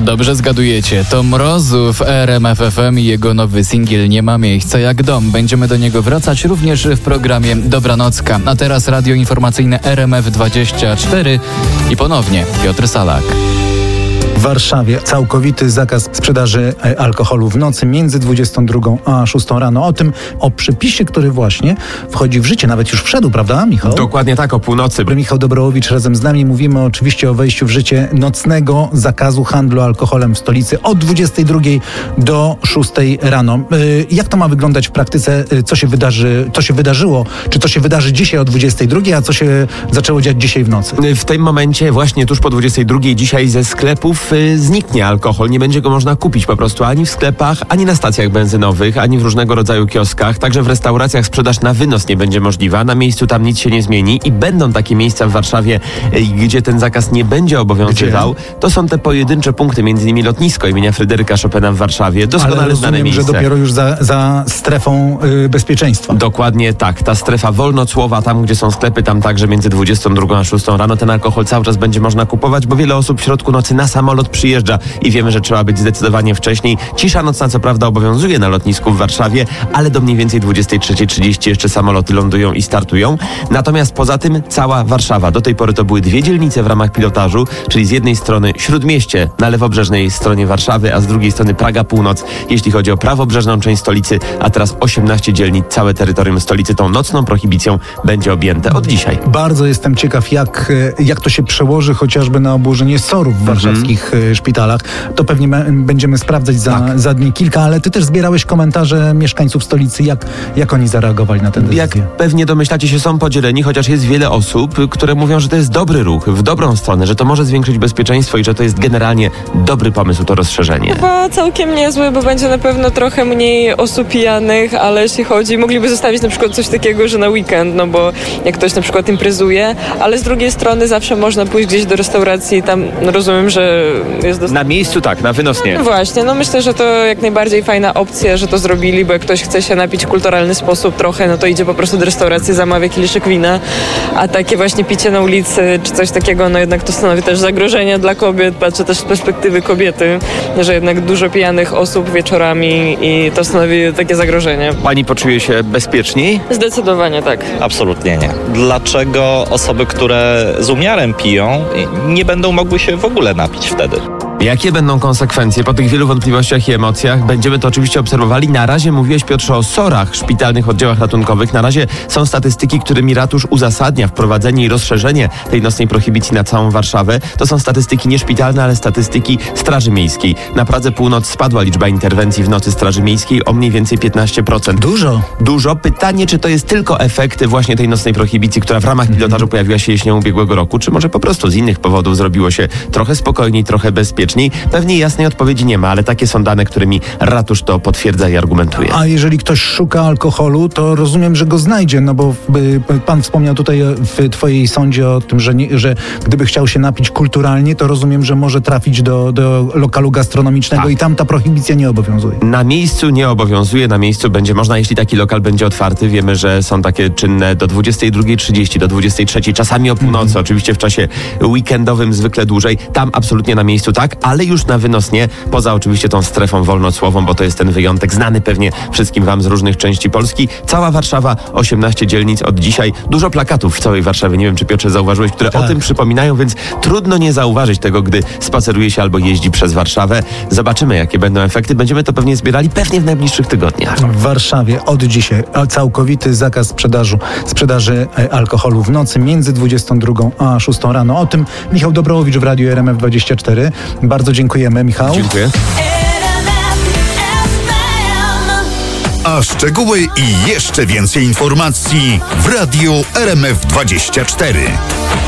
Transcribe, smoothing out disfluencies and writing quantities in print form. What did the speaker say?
Dobrze zgadujecie, to Mrozów w RMF FM i jego nowy singiel Nie ma miejsca jak dom. Będziemy do niego wracać również w programie Dobranocka. A teraz radio informacyjne RMF24 i ponownie Piotr Salak. W Warszawie całkowity zakaz sprzedaży alkoholu w nocy między 22 a 6 rano. O przepisie, który właśnie wchodzi w życie, nawet już wszedł, prawda, Michał? Dokładnie tak, o północy. Michał Dobrołowicz razem z nami. Mówimy oczywiście o wejściu w życie nocnego zakazu handlu alkoholem w stolicy od 22 do 6 rano. Jak to ma wyglądać w praktyce? Co się wydarzyło? Czy to się wydarzy dzisiaj o 22, a co się zaczęło dziać dzisiaj w nocy? W tym momencie, właśnie tuż po 22 dzisiaj ze sklepów zniknie alkohol. Nie będzie go można kupić po prostu ani w sklepach, ani na stacjach benzynowych, ani w różnego rodzaju kioskach. Także w restauracjach sprzedaż na wynos nie będzie możliwa. Na miejscu tam nic się nie zmieni i będą takie miejsca w Warszawie, gdzie ten zakaz nie będzie obowiązywał. Gdzie? To są te pojedyncze punkty, między innymi lotnisko imienia Fryderyka Chopina w Warszawie. Doskonale znane miejsce. Że dopiero już za strefą bezpieczeństwa. Dokładnie tak. Ta strefa wolnocłowa, tam gdzie są sklepy, tam także między 22 a 6 rano ten alkohol cały czas będzie można kupować, bo wiele osób w środku nocy na samolot przyjeżdża i wiemy, że trzeba być zdecydowanie wcześniej. Cisza nocna co prawda obowiązuje na lotnisku w Warszawie, ale do mniej więcej 23:30 jeszcze samoloty lądują i startują. Natomiast poza tym cała Warszawa. Do tej pory to były 2 dzielnice w ramach pilotażu, czyli z jednej strony Śródmieście na lewobrzeżnej stronie Warszawy, a z drugiej strony Praga Północ, jeśli chodzi o prawobrzeżną część stolicy, a teraz 18 dzielnic, całe terytorium stolicy tą nocną prohibicją będzie objęte od dzisiaj. Bardzo jestem ciekaw, jak to się przełoży chociażby na obłożenie SOR-ów w warszawskich szpitalach. To pewnie będziemy sprawdzać za dni kilka, ale ty też zbierałeś komentarze mieszkańców stolicy, jak oni zareagowali na tę decyzję. Jak pewnie domyślacie się, są podzieleni, chociaż jest wiele osób, które mówią, że to jest dobry ruch, w dobrą stronę, że to może zwiększyć bezpieczeństwo i że to jest generalnie dobry pomysł, to rozszerzenie. Chyba całkiem niezły, bo będzie na pewno trochę mniej osób pijanych, ale jeśli chodzi, mogliby zostawić na przykład coś takiego, że na weekend, no bo jak ktoś na przykład imprezuje, ale z drugiej strony zawsze można pójść gdzieś do restauracji i tam rozumiem, że jest Na miejscu tak, na wynos nie. No właśnie, no myślę, że to jak najbardziej fajna opcja, że to zrobili, bo jak ktoś chce się napić w kulturalny sposób trochę, no to idzie po prostu do restauracji, zamawia kieliszek wina, a takie właśnie picie na ulicy czy coś takiego, no jednak to stanowi też zagrożenie dla kobiet, patrzę też z perspektywy kobiety, że jednak dużo pijanych osób wieczorami i to stanowi takie zagrożenie. Pani poczuje się bezpieczniej? Zdecydowanie tak. Absolutnie nie. Dlaczego osoby, które z umiarem piją, nie będą mogły się w ogóle napić wtedy? Jakie będą konsekwencje po tych wielu wątpliwościach i emocjach? Będziemy to oczywiście obserwowali. Na razie mówiłeś, Piotrze, o SOR-ach, szpitalnych oddziałach ratunkowych. Na razie są statystyki, którymi ratusz uzasadnia wprowadzenie i rozszerzenie tej nocnej prohibicji na całą Warszawę. To są statystyki nie szpitalne, ale statystyki Straży Miejskiej. Na Pradze Północ spadła liczba interwencji w nocy Straży Miejskiej o mniej więcej 15%. Dużo. Pytanie, czy to jest tylko efekt właśnie tej nocnej prohibicji, która w ramach pilotażu pojawiła się jesienią ubiegłego roku, czy może po prostu z innych powodów zrobiło się trochę spokojniej, trochę bezpieczniej. Pewnie jasnej odpowiedzi nie ma, ale takie są dane, którymi ratusz to potwierdza i argumentuje. A jeżeli ktoś szuka alkoholu, to rozumiem, że go znajdzie, no bo pan wspomniał tutaj w twojej sądzie o tym, że gdyby chciał się napić kulturalnie, to rozumiem, że może trafić do lokalu gastronomicznego i tam ta prohibicja nie obowiązuje. Na miejscu nie obowiązuje, na miejscu będzie można, jeśli taki lokal będzie otwarty. Wiemy, że są takie czynne do 22:30, do 23:00, czasami o północy, oczywiście w czasie weekendowym zwykle dłużej. Tam absolutnie na miejscu tak, ale już na wynos nie, poza oczywiście tą strefą wolnocłową, bo to jest ten wyjątek znany pewnie wszystkim wam z różnych części Polski. Cała Warszawa, 18 dzielnic od dzisiaj. Dużo plakatów w całej Warszawie, nie wiem, czy Piotrze zauważyłeś, które o tym przypominają, więc trudno nie zauważyć tego, gdy spaceruje się albo jeździ przez Warszawę. Zobaczymy, jakie będą efekty. Będziemy to pewnie zbierali w najbliższych tygodniach. W Warszawie od dzisiaj całkowity zakaz sprzedaży alkoholu w nocy między 22 a 6 rano. O tym Michał Dobrołowicz w Radiu RMF24. Bardzo dziękujemy, Michał. Dziękuję. A szczegóły i jeszcze więcej informacji w Radiu RMF24.